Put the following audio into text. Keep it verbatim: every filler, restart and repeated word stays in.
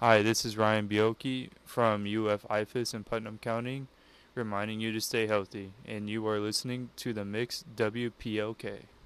Hi, this is Ryan Bioki from U F I F A S in Putnam County, reminding you to stay healthy, and you are listening to the Mix W P L K.